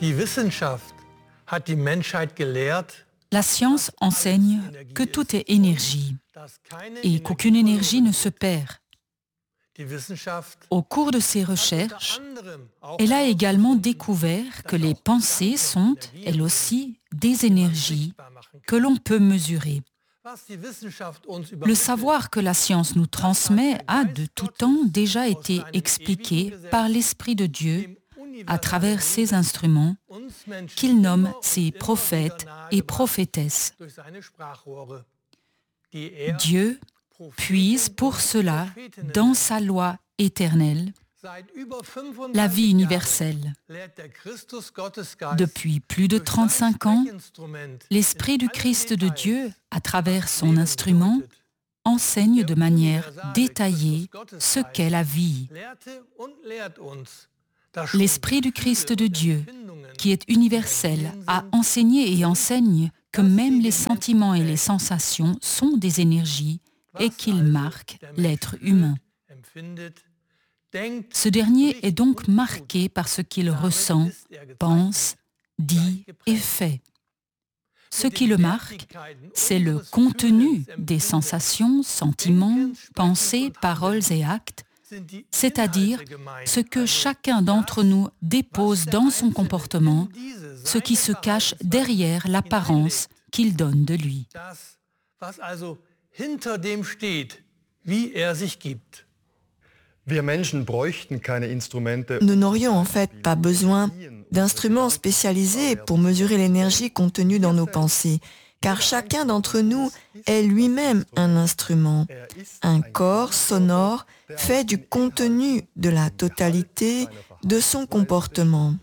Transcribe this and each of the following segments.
Die Wissenschaft hat die Menschheit gelehrt, La science enseigne que tout est énergie et qu'aucune énergie ne se perd. Au cours de ses recherches, elle a également découvert que les pensées sont, elles aussi, des énergies que l'on peut mesurer. Le savoir que la science nous transmet a de tout temps déjà été expliqué par l'Esprit de Dieu à travers ses instruments qu'il nomme ses prophètes et prophétesses. Dieu puise pour cela dans sa loi éternelle la vie universelle. Depuis plus de 35 ans, l'Esprit du Christ de Dieu, à travers son instrument, enseigne de manière détaillée ce qu'est la vie. L'Esprit du Christ de Dieu, qui est universel, a enseigné et enseigne que même les sentiments et les sensations sont des énergies et qu'ils marquent l'être humain. Ce dernier est donc marqué par ce qu'il ressent, pense, dit et fait. Ce qui le marque, c'est le contenu des sensations, sentiments, pensées, paroles et actes, c'est-à-dire ce que chacun d'entre nous dépose dans son comportement, ce qui se cache derrière l'apparence qu'il donne de lui. Nous n'aurions en fait pas besoin d'instruments spécialisés pour mesurer l'énergie contenue dans nos pensées, car chacun d'entre nous est lui-même un instrument, un corps sonore fait du contenu de la totalité de son comportement.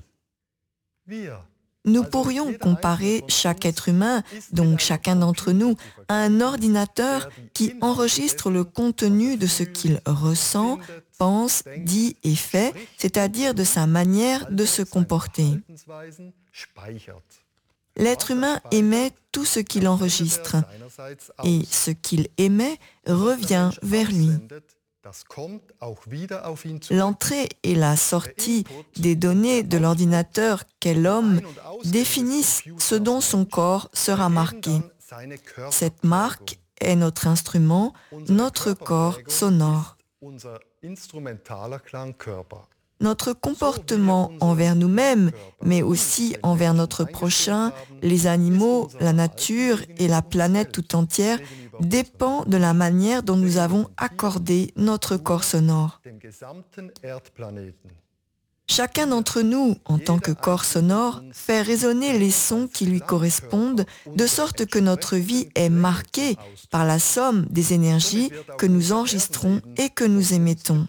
Nous pourrions comparer chaque être humain, donc chacun d'entre nous, à un ordinateur qui enregistre le contenu de ce qu'il ressent, pense, dit et fait, c'est-à-dire de sa manière de se comporter. L'être humain émet tout ce qu'il enregistre, et ce qu'il émet revient vers lui. L'entrée et la sortie des données de l'ordinateur qu'est l'homme définissent ce dont son corps sera marqué. Cette marque est notre instrument, notre corps sonore. Notre comportement envers nous-mêmes, mais aussi envers notre prochain, les animaux, la nature et la planète tout entière, dépend de la manière dont nous avons accordé notre corps sonore. Chacun d'entre nous, en tant que corps sonore, fait résonner les sons qui lui correspondent, de sorte que notre vie est marquée par la somme des énergies que nous enregistrons et que nous émettons.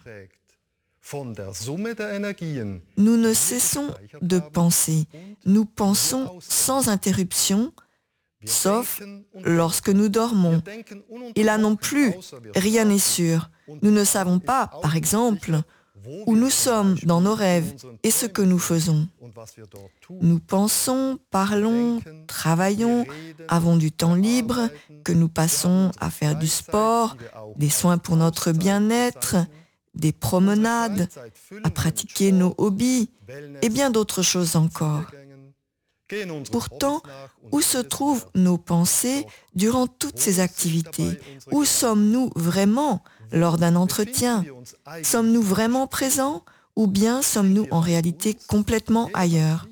Nous ne cessons de penser. Nous pensons sans interruption, sauf lorsque nous dormons. Et là non plus, rien n'est sûr. Nous ne savons pas, par exemple, où nous sommes dans nos rêves et ce que nous faisons. Nous pensons, parlons, travaillons, avons du temps libre, que nous passons à faire du sport, des soins pour notre bien-être, des promenades, à pratiquer nos hobbies et bien d'autres choses encore. Pourtant, où se trouvent nos pensées durant toutes ces activités? Où sommes-nous vraiment lors d'un entretien? Sommes-nous vraiment présents ou bien sommes-nous en réalité complètement ailleurs?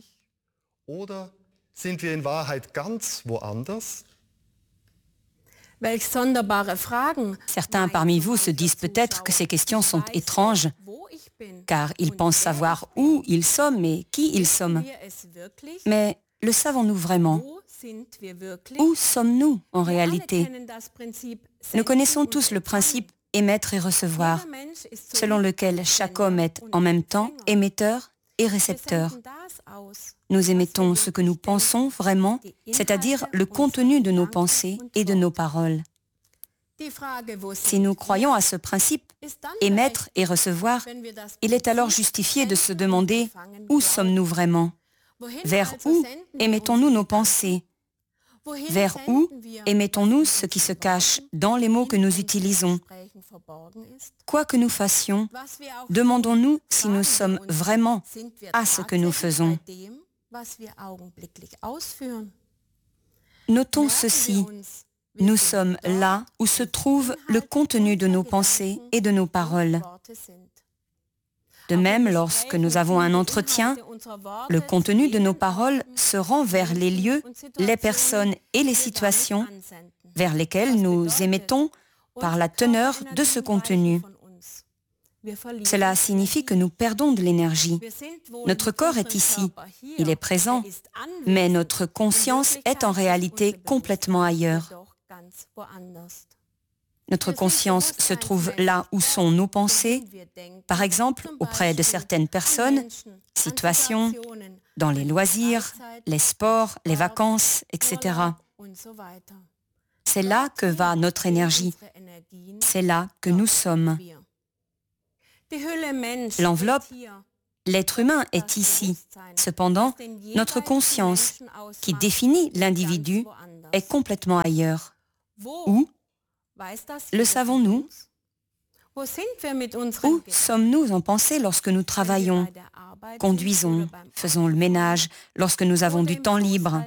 Certains parmi vous se disent peut-être que ces questions sont étranges, car ils pensent savoir où ils sommes et qui ils sommes. Mais le savons-nous vraiment? Où sommes-nous en réalité? Nous connaissons tous le principe émettre et recevoir, selon lequel chaque homme est en même temps émetteur et récepteur. Nous émettons ce que nous pensons vraiment, c'est-à-dire le contenu de nos pensées et de nos paroles. Si nous croyons à ce principe, émettre et recevoir, il est alors justifié de se demander où sommes-nous vraiment? Vers où émettons-nous nos pensées? Vers où émettons-nous ce qui se cache dans les mots que nous utilisons? Quoi que nous fassions, demandons-nous si nous sommes vraiment à ce que nous faisons. Notons ceci. Nous sommes là où se trouve le contenu de nos pensées et de nos paroles. De même, lorsque nous avons un entretien, le contenu de nos paroles se rend vers les lieux, les personnes et les situations vers lesquelles nous émettons par la teneur de ce contenu. Cela signifie que nous perdons de l'énergie. Notre corps est ici, il est présent, mais notre conscience est en réalité complètement ailleurs. Notre conscience se trouve là où sont nos pensées, par exemple auprès de certaines personnes, situations, dans les loisirs, les sports, les vacances, etc. C'est là que va notre énergie. C'est là que nous sommes. L'enveloppe, l'être humain est ici. Cependant, notre conscience, qui définit l'individu, est complètement ailleurs. Où? Le savons-nous? Où sommes-nous en pensée lorsque nous travaillons, conduisons, faisons le ménage, lorsque nous avons du temps libre?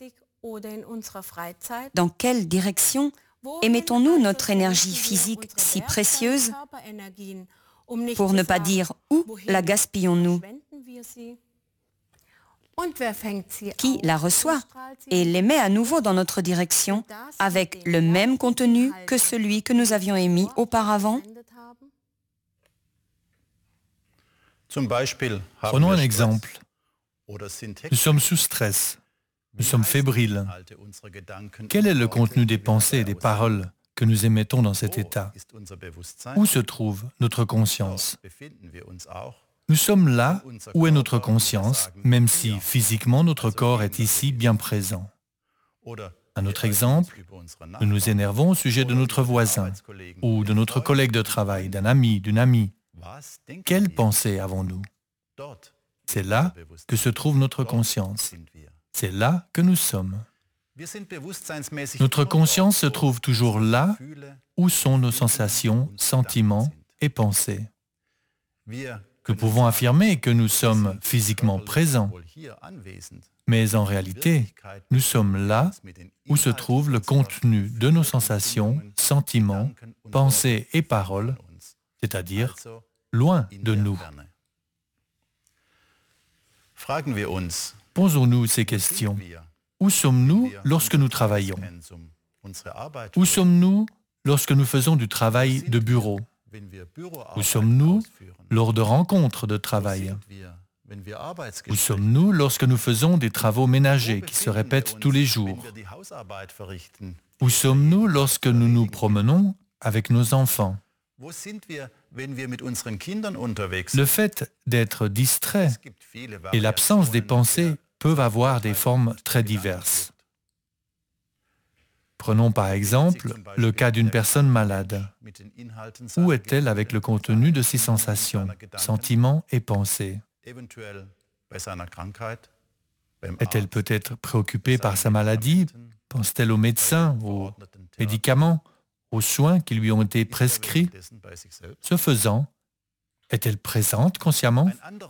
Dans quelle direction émettons-nous notre énergie physique si précieuse? Pour ne pas dire où la gaspillons-nous? Qui la reçoit et l'émet à nouveau dans notre direction avec le même contenu que celui que nous avions émis auparavant? Prenons un exemple. Nous sommes sous stress. Nous sommes fébriles. Quel est le contenu des pensées et des paroles que nous émettons dans cet état? Où se trouve notre conscience? Nous sommes là où est notre conscience, même si physiquement notre corps est ici bien présent. Un autre exemple, nous nous énervons au sujet de notre voisin ou de notre collègue de travail, d'un ami, d'une amie. Quelle pensée avons-nous? C'est là que se trouve notre conscience. C'est là que nous sommes. Notre conscience se trouve toujours là où sont nos sensations, sentiments et pensées. Nous pouvons affirmer que nous sommes physiquement présents, mais en réalité, nous sommes là où se trouve le contenu de nos sensations, sentiments, pensées et paroles, c'est-à-dire loin de nous. Posons-nous ces questions. Où sommes-nous lorsque nous travaillons? Où sommes-nous lorsque nous faisons du travail de bureau? Où sommes-nous lors de rencontres de travail? Où sommes-nous lorsque nous faisons des travaux ménagers qui se répètent tous les jours? Où sommes-nous lorsque nous nous promenons avec nos enfants? Le fait d'être distrait et l'absence des pensées peuvent avoir des formes très diverses. Prenons par exemple le cas d'une personne malade. Où est-elle avec le contenu de ses sensations, sentiments et pensées? Est-elle peut-être préoccupée par sa maladie? Pense-t-elle aux médecins, aux médicaments, aux soins qui lui ont été prescrits? Ce faisant, est-elle présente consciemment?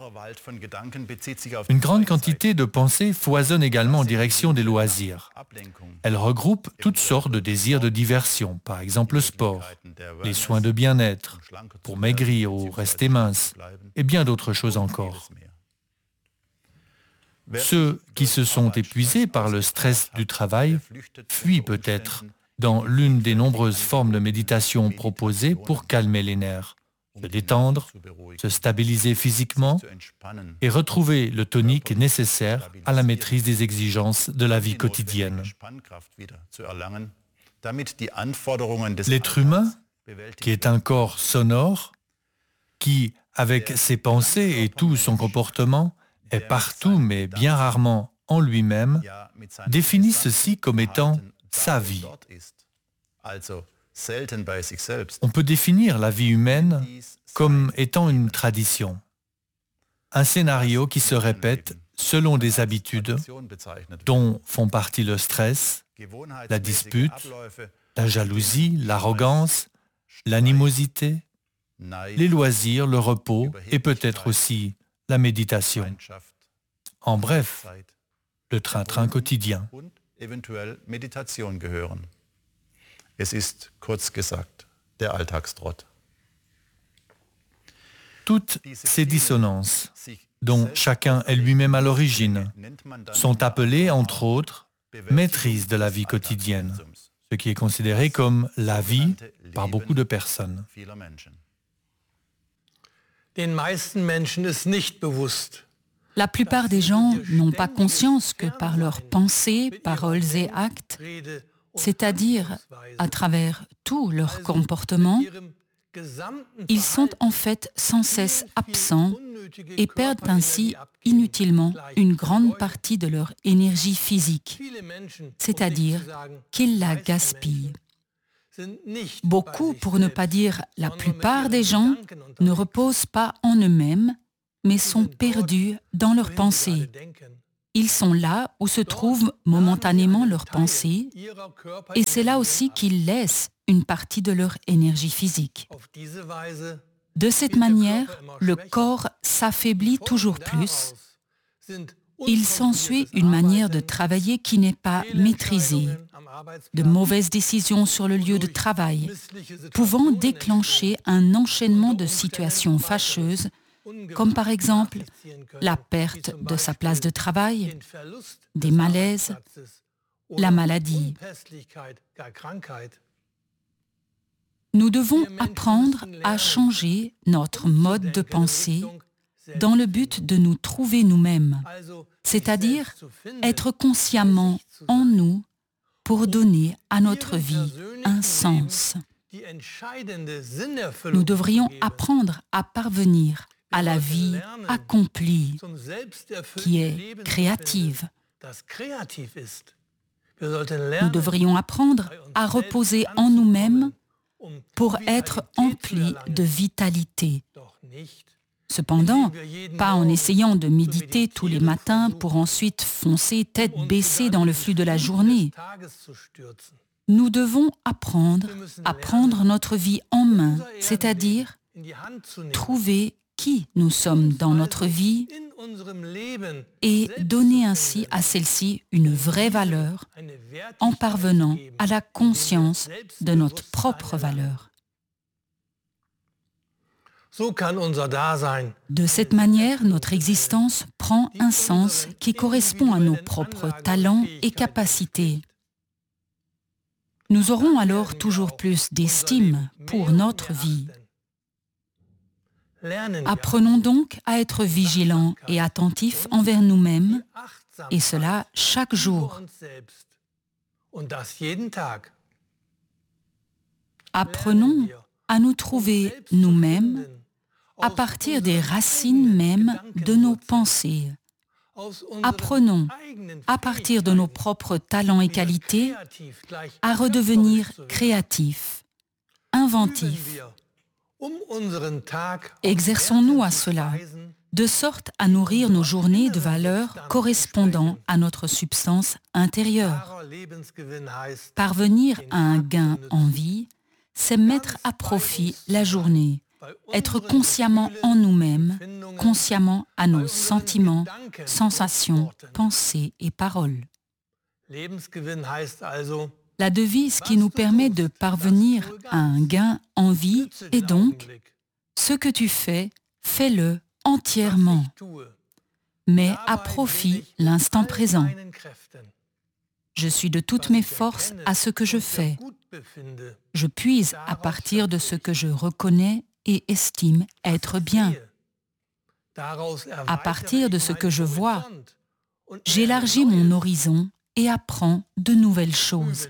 Une grande quantité de pensées foisonne également en direction des loisirs. Elle regroupe toutes sortes de désirs de diversion, par exemple le sport, les soins de bien-être, pour maigrir ou rester mince, et bien d'autres choses encore. Ceux qui se sont épuisés par le stress du travail fuient peut-être dans l'une des nombreuses formes de méditation proposées pour calmer les nerfs, se détendre, se stabiliser physiquement et retrouver le tonique nécessaire à la maîtrise des exigences de la vie quotidienne. L'être humain, qui est un corps sonore, qui, avec ses pensées et tout son comportement, est partout mais bien rarement en lui-même, définit ceci comme étant sa vie. On peut définir la vie humaine comme étant une tradition, un scénario qui se répète selon des habitudes dont font partie le stress, la dispute, la jalousie, l'arrogance, l'animosité, les loisirs, le repos et peut-être aussi la méditation. En bref, le train-train quotidien. Eventuell Meditation gehören. Es ist, kurz gesagt, der Alltagstrott. Toutes ces dissonances, dont chacun est lui-même à l'origine, sont appelées, entre autres, maîtrise de la vie quotidienne, ce qui est considéré comme la vie par beaucoup de personnes. Den meisten Menschen ist nicht bewusst. La plupart des gens n'ont pas conscience que par leurs pensées, paroles et actes, c'est-à-dire à travers tout leur comportement, ils sont en fait sans cesse absents et perdent ainsi inutilement une grande partie de leur énergie physique, c'est-à-dire qu'ils la gaspillent. Beaucoup, pour ne pas dire la plupart des gens, ne reposent pas en eux-mêmes, mais sont perdus dans leurs pensées. Ils sont là où se trouvent momentanément leurs pensées, et c'est là aussi qu'ils laissent une partie de leur énergie physique. De cette manière, le corps s'affaiblit toujours plus. Il s'ensuit une manière de travailler qui n'est pas maîtrisée, de mauvaises décisions sur le lieu de travail, pouvant déclencher un enchaînement de situations fâcheuses, comme par exemple la perte de sa place de travail, des malaises, la maladie. Nous devons apprendre à changer notre mode de pensée dans le but de nous trouver nous-mêmes, c'est-à-dire être consciemment en nous pour donner à notre vie un sens. Nous devrions apprendre à parvenir à la vie accomplie, qui est créative. Nous devrions apprendre à reposer en nous-mêmes pour être emplis de vitalité. Cependant, pas en essayant de méditer tous les matins pour ensuite foncer tête baissée dans le flux de la journée. Nous devons apprendre à prendre notre vie en main, c'est-à-dire trouver qui nous sommes dans notre vie et donner ainsi à celle-ci une vraie valeur en parvenant à la conscience de notre propre valeur. De cette manière, notre existence prend un sens qui correspond à nos propres talents et capacités. Nous aurons alors toujours plus d'estime pour notre vie. Apprenons donc à être vigilants et attentifs envers nous-mêmes, et cela chaque jour. Apprenons à nous trouver nous-mêmes à partir des racines mêmes de nos pensées. Apprenons, à partir de nos propres talents et qualités, à redevenir créatifs, inventifs. Exerçons-nous à cela, de sorte à nourrir nos journées de valeurs correspondant à notre substance intérieure. Parvenir à un gain en vie, c'est mettre à profit la journée, être consciemment en nous-mêmes, consciemment à nos sentiments, sensations, pensées et paroles. La devise qui nous permet de parvenir à un gain en vie est donc « Ce que tu fais, fais-le entièrement, mais à profit l'instant présent. Je suis de toutes mes forces à ce que je fais. Je puise à partir de ce que je reconnais et estime être bien. À partir de ce que je vois, j'élargis mon horizon et apprends de nouvelles choses.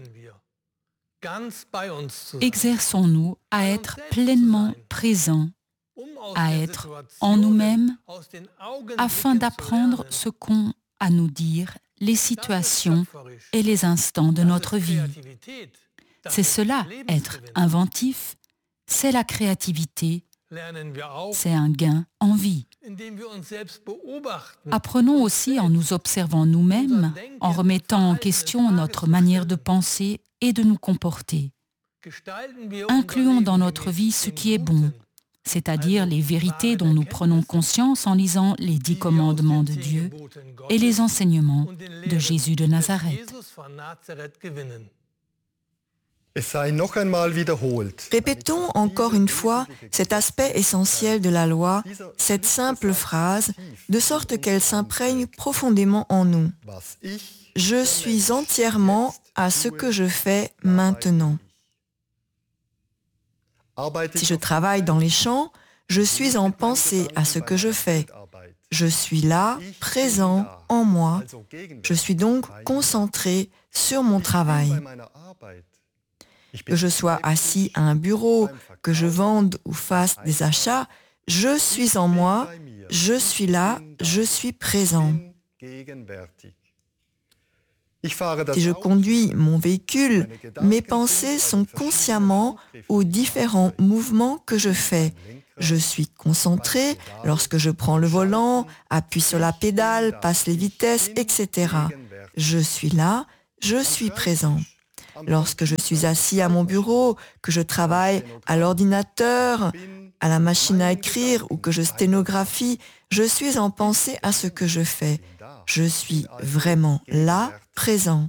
Exerçons-nous à être pleinement présents, à être en nous-mêmes, afin d'apprendre ce qu'ont à nous dire les situations et les instants de notre vie. C'est cela, être inventif, c'est la créativité, c'est un gain en vie. Apprenons aussi en nous observant nous-mêmes, en remettant en question notre manière de penser et de nous comporter. Incluons dans notre vie ce qui est bon, c'est-à-dire les vérités dont nous prenons conscience en lisant les 10 commandements de Dieu et les enseignements de Jésus de Nazareth. Répétons encore une fois cet aspect essentiel de la loi, cette simple phrase, de sorte qu'elle s'imprègne profondément en nous. Je suis entièrement à ce que je fais maintenant. Si je travaille dans les champs, je suis en pensée à ce que je fais. Je suis là, présent en moi. Je suis donc concentré sur mon travail. Que je sois assis à un bureau, que je vende ou fasse des achats, je suis en moi, je suis là, je suis présent. Si je conduis mon véhicule, mes pensées sont consciemment aux différents mouvements que je fais. Je suis concentré lorsque je prends le volant, appuie sur la pédale, passe les vitesses, etc. Je suis là, je suis présent. Lorsque je suis assis à mon bureau, que je travaille à l'ordinateur, à la machine à écrire ou que je sténographie, je suis en pensée à ce que je fais. Je suis vraiment là, présent.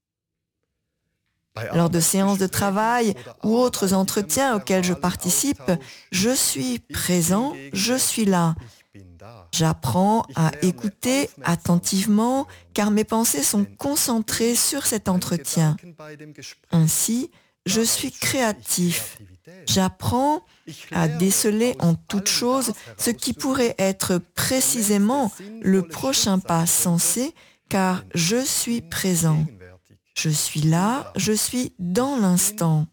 Lors de séances de travail ou autres entretiens auxquels je participe, je suis présent, je suis là. J'apprends à écouter attentivement car mes pensées sont concentrées sur cet entretien. Ainsi, je suis créatif. J'apprends à déceler en toute chose ce qui pourrait être précisément le prochain pas sensé car je suis présent. Je suis là, je suis dans l'instant.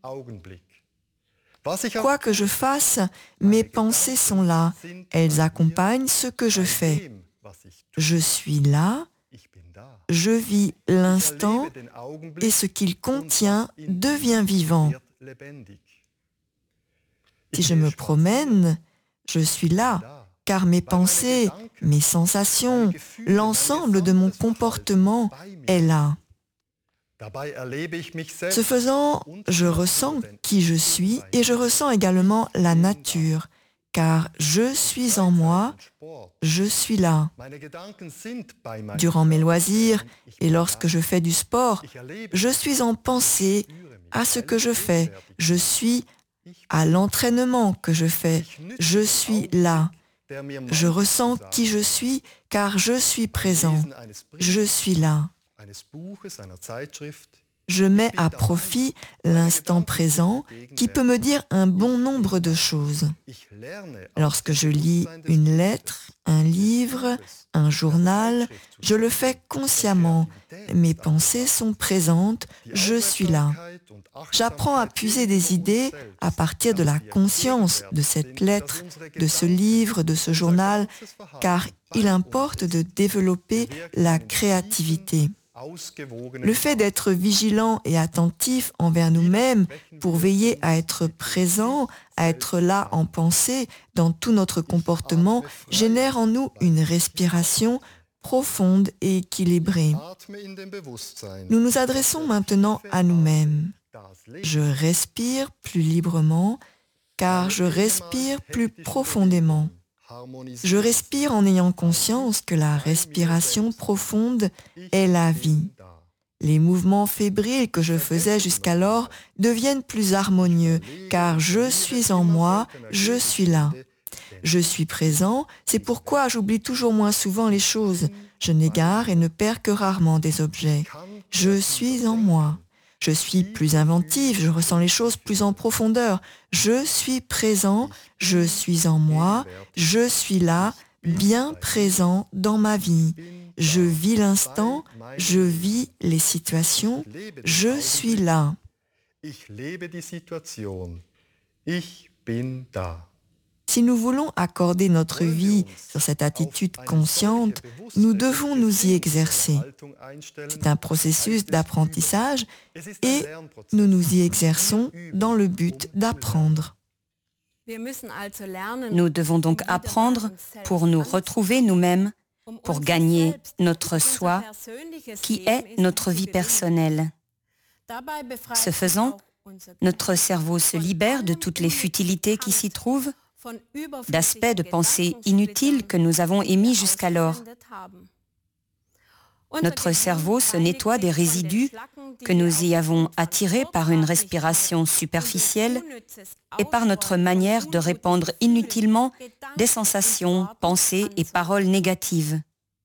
Quoi que je fasse, mes pensées sont là. Elles accompagnent ce que je fais. Je suis là, je vis l'instant et ce qu'il contient devient vivant. Si je me promène, je suis là, car mes pensées, mes sensations, l'ensemble de mon comportement est là. Ce faisant, je ressens qui je suis et je ressens également la nature, car je suis en moi, je suis là. Durant mes loisirs et lorsque je fais du sport, je suis en pensée à ce que je fais, je suis à l'entraînement que je fais, je suis là. Je ressens qui je suis car je suis présent, je suis là. Je mets à profit l'instant présent qui peut me dire un bon nombre de choses. Lorsque je lis une lettre, un livre, un journal, je le fais consciemment. Mes pensées sont présentes, je suis là. J'apprends à puiser des idées à partir de la conscience de cette lettre, de ce livre, de ce journal, car il importe de développer la créativité. Le fait d'être vigilant et attentif envers nous-mêmes pour veiller à être présent, à être là en pensée dans tout notre comportement, génère en nous une respiration profonde et équilibrée. Nous nous adressons maintenant à nous-mêmes. Je respire plus librement car je respire plus profondément. Je respire en ayant conscience que la respiration profonde est la vie. Les mouvements fébriles que je faisais jusqu'alors deviennent plus harmonieux, car je suis en moi, je suis là. Je suis présent, c'est pourquoi j'oublie toujours moins souvent les choses. Je n'égare et ne perds que rarement des objets. Je suis en moi. Je suis plus inventif, je ressens les choses plus en profondeur. Je suis présent, je suis en moi, je suis là, bien présent dans ma vie. Je vis l'instant, je vis les situations, je suis là. Si nous voulons accorder notre vie sur cette attitude consciente, nous devons nous y exercer. C'est un processus d'apprentissage et nous nous y exerçons dans le but d'apprendre. Nous devons donc apprendre pour nous retrouver nous-mêmes, pour gagner notre soi, qui est notre vie personnelle. Ce faisant, notre cerveau se libère de toutes les futilités qui s'y trouvent d'aspects de pensée inutiles que nous avons émis jusqu'alors. Notre cerveau se nettoie des résidus que nous y avons attirés par une respiration superficielle et par notre manière de répandre inutilement des sensations, pensées et paroles négatives.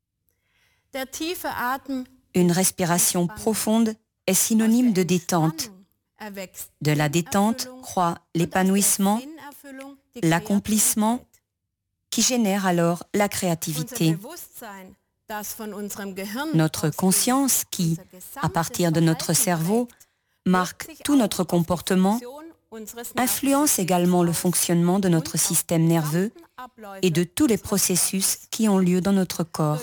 Une respiration profonde est synonyme de détente. De la détente croît l'épanouissement, l'accomplissement, qui génère alors la créativité. Notre conscience qui, à partir de notre cerveau, marque tout notre comportement, influence également le fonctionnement de notre système nerveux et de tous les processus qui ont lieu dans notre corps.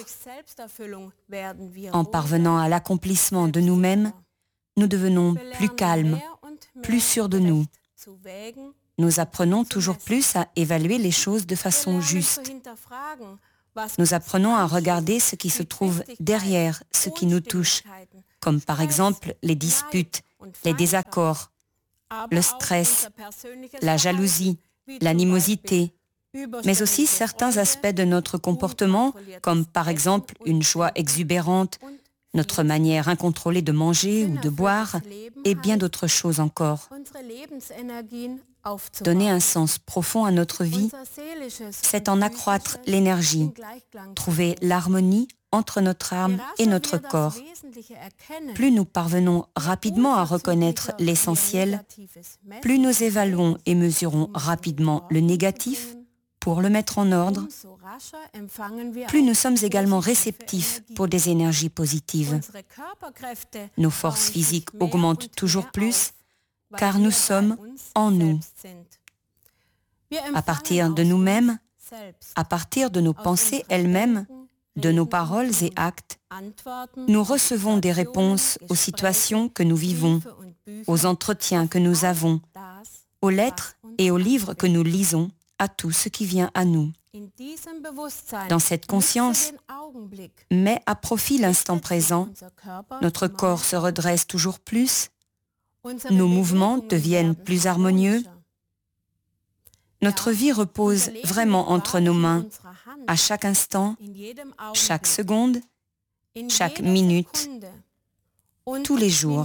En parvenant à l'accomplissement de nous-mêmes, nous devenons plus calmes, plus sûrs de nous. Nous apprenons toujours plus à évaluer les choses de façon juste. Nous apprenons à regarder ce qui se trouve derrière ce qui nous touche, comme par exemple les disputes, les désaccords, le stress, la jalousie, l'animosité, mais aussi certains aspects de notre comportement, comme par exemple une joie exubérante, notre manière incontrôlée de manger ou de boire, et bien d'autres choses encore. Donner un sens profond à notre vie, c'est en accroître l'énergie, trouver l'harmonie entre notre âme et notre corps. Plus nous parvenons rapidement à reconnaître l'essentiel, plus nous évaluons et mesurons rapidement le négatif pour le mettre en ordre, plus nous sommes également réceptifs pour des énergies positives. Nos forces physiques augmentent toujours plus, car nous sommes en nous. À partir de nous-mêmes, à partir de nos pensées elles-mêmes, de nos paroles et actes, nous recevons des réponses aux situations que nous vivons, aux entretiens que nous avons, aux lettres et aux livres que nous lisons, à tout ce qui vient à nous. Dans cette conscience, mais à profit l'instant présent, notre corps se redresse toujours plus, nos mouvements deviennent plus harmonieux, notre vie repose vraiment entre nos mains, à chaque instant, chaque seconde, chaque minute, tous les jours.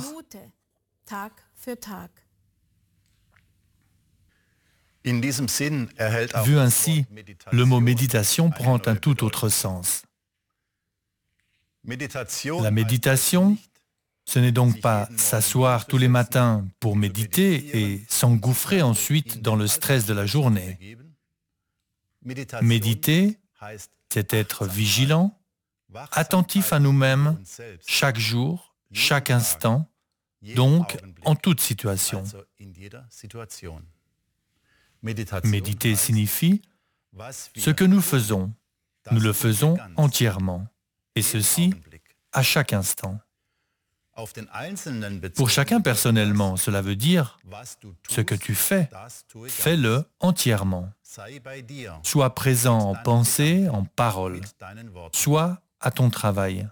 Vu ainsi, le mot méditation prend un tout autre sens. La méditation, ce n'est donc pas s'asseoir tous les matins pour méditer et s'engouffrer ensuite dans le stress de la journée. Méditer, c'est être vigilant, attentif à nous-mêmes, chaque jour, chaque instant, donc en toute situation. Méditer signifie ce que nous faisons, nous le faisons entièrement, et ceci à chaque instant. Pour chacun personnellement, cela veut dire ce que tu fais, fais-le entièrement. Sois présent en pensée, en parole, sois à ton travail.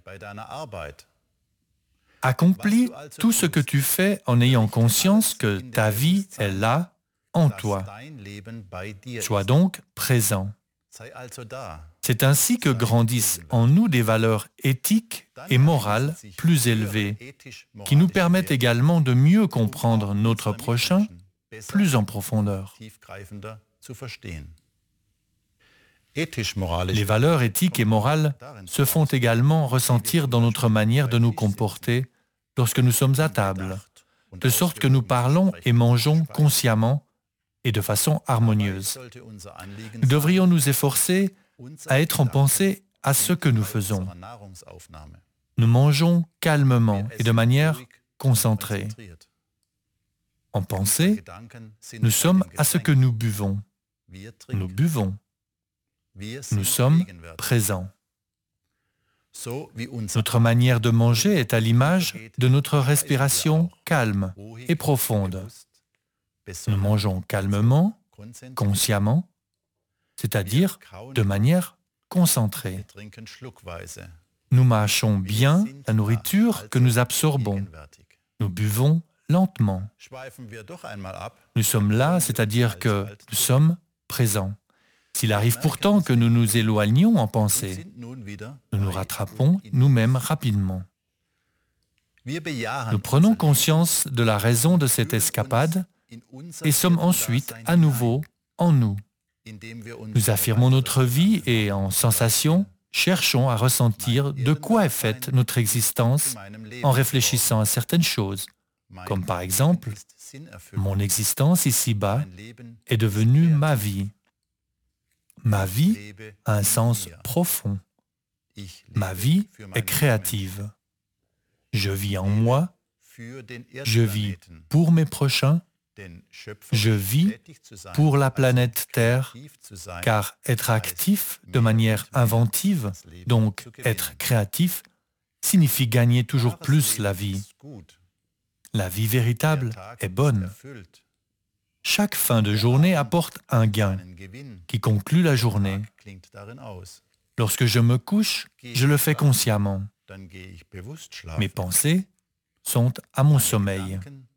Accomplis tout ce que tu fais en ayant conscience que ta vie est là, en toi. Sois donc présent. C'est ainsi que grandissent en nous des valeurs éthiques et morales plus élevées, qui nous permettent également de mieux comprendre notre prochain plus en profondeur. Les valeurs éthiques et morales se font également ressentir dans notre manière de nous comporter lorsque nous sommes à table, de sorte que nous parlons et mangeons consciemment et de façon harmonieuse. Nous devrions nous efforcer à être en pensée à ce que nous faisons. Nous mangeons calmement et de manière concentrée. En pensée, nous sommes à ce que nous buvons. Nous buvons. Nous sommes présents. Notre manière de manger est à l'image de notre respiration calme et profonde. Nous mangeons calmement, consciemment, c'est-à-dire de manière concentrée. Nous mâchons bien la nourriture que nous absorbons. Nous buvons lentement. Nous sommes là, c'est-à-dire que nous sommes présent. S'il arrive pourtant que nous nous éloignions en pensée, nous nous rattrapons nous-mêmes rapidement. Nous prenons conscience de la raison de cette escapade et sommes ensuite à nouveau en nous. Nous affirmons notre vie et, en sensation, cherchons à ressentir de quoi est faite notre existence en réfléchissant à certaines choses, comme par exemple, mon existence ici-bas est devenue ma vie. Ma vie a un sens profond. Ma vie est créative. Je vis en moi, je vis pour mes prochains, je vis pour la planète Terre, car être actif de manière inventive, donc être créatif, signifie gagner toujours plus la vie. La vie véritable est bonne. Chaque fin de journée apporte un gain qui conclut la journée. Lorsque je me couche, je le fais consciemment. Mes pensées sont à mon sommeil.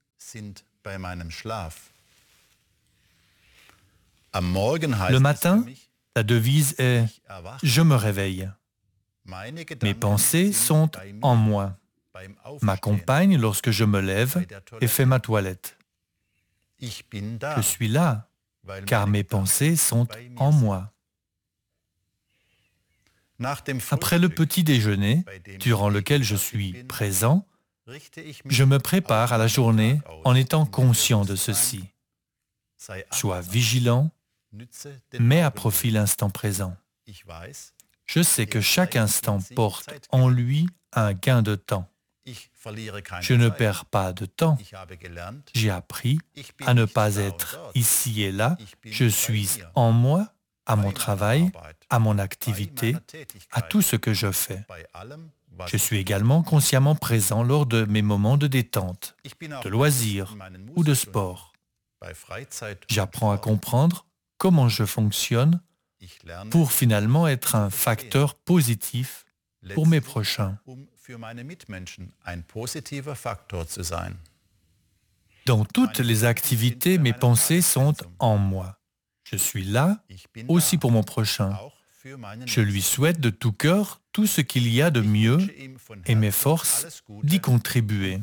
Le matin, la devise est « Je me réveille ». Mes pensées sont en moi, m'accompagnent lorsque je me lève et fais ma toilette. Je suis là, car mes pensées sont en moi. Après le petit déjeuner, durant lequel je suis présent, je me prépare à la journée en étant conscient de ceci. Sois vigilant, mets à profit l'instant présent. Je sais que chaque instant porte en lui un gain de temps. Je ne perds pas de temps. J'ai appris à ne pas être ici et là. Je suis en moi, à mon travail, à mon activité, à tout ce que je fais. Je suis également consciemment présent lors de mes moments de détente, de loisirs ou de sport. J'apprends à comprendre comment je fonctionne pour finalement être un facteur positif pour mes prochains. Dans toutes les activités, mes pensées sont en moi. Je suis là aussi pour mon prochain. Je lui souhaite de tout cœur tout ce qu'il y a de mieux et m'efforce d'y contribuer.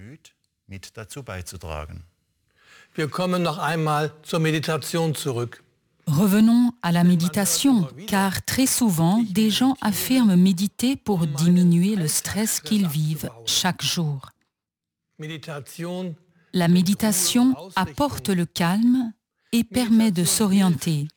Wir kommen noch einmal zur Meditation zurück. Revenons à la méditation, car très souvent, des gens affirment méditer pour diminuer le stress qu'ils vivent chaque jour. La méditation apporte le calme et permet de s'orienter.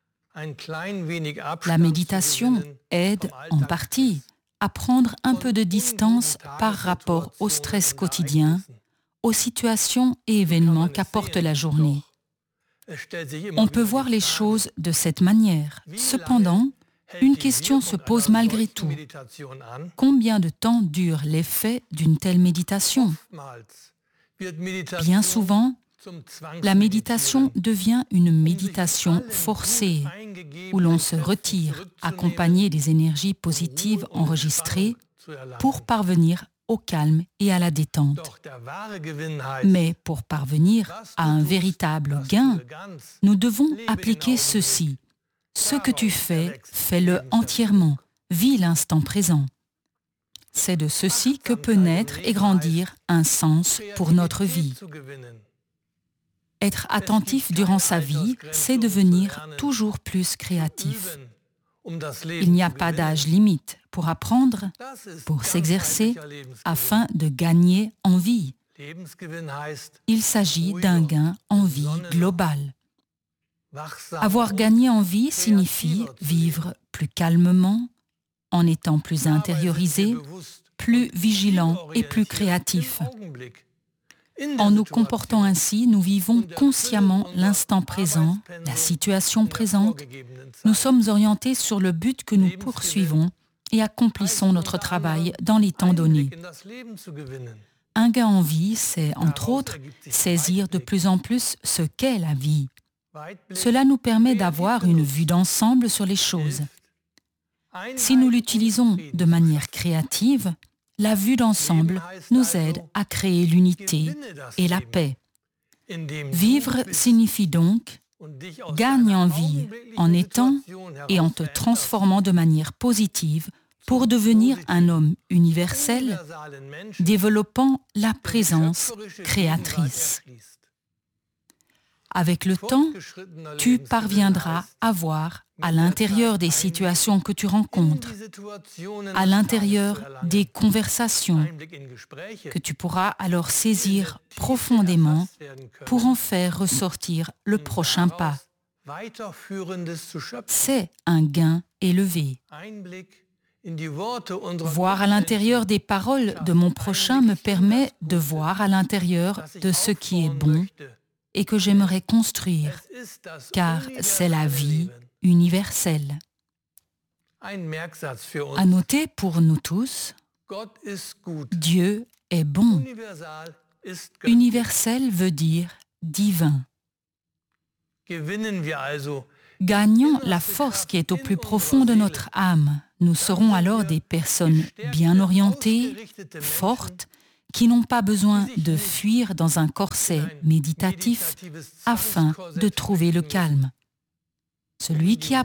La méditation aide en partie à prendre un peu de distance par rapport au stress quotidien, aux situations et événements qu'apporte la journée. On peut voir les choses de cette manière. Cependant, une question se pose malgré tout. Combien de temps dure l'effet d'une telle méditation? Bien souvent, la méditation devient une méditation forcée, où l'on se retire, accompagné des énergies positives enregistrées, pour parvenir au calme et à la détente. Mais pour parvenir à un véritable gain, nous devons appliquer ceci. Ce que tu fais, fais-le entièrement. Vis l'instant présent. C'est de ceci que peut naître et grandir un sens pour notre vie. Être attentif durant sa vie, c'est devenir toujours plus créatif. Il n'y a pas d'âge limite pour apprendre, pour s'exercer, afin de gagner en vie. Il s'agit d'un gain en vie global. Avoir gagné en vie signifie vivre plus calmement, en étant plus intériorisé, plus vigilant et plus créatif. En nous comportant ainsi, nous vivons consciemment l'instant présent, la situation présente. Nous sommes orientés sur le but que nous poursuivons et accomplissons notre travail dans les temps donnés. Un gain en vie, c'est, entre autres, saisir de plus en plus ce qu'est la vie. Cela nous permet d'avoir une vue d'ensemble sur les choses. Si nous l'utilisons de manière créative, la vue d'ensemble nous aide à créer l'unité et la paix. Vivre signifie donc gagne en vie en étant et en te transformant de manière positive pour devenir un homme universel, développant la présence créatrice. Avec le temps, tu parviendras à voir à l'intérieur des situations que tu rencontres, à l'intérieur des conversations, que tu pourras alors saisir profondément pour en faire ressortir le prochain pas. C'est un gain élevé. Voir à l'intérieur des paroles de mon prochain me permet de voir à l'intérieur de ce qui est bon et que j'aimerais construire, car c'est la vie universelle. À noter pour nous tous, Dieu est bon. Universel veut dire divin. Gagnons la force qui est au plus profond de notre âme. Nous serons alors des personnes bien orientées, fortes, qui n'ont pas besoin de fuir dans un corset méditatif afin de trouver le calme. Celui qui a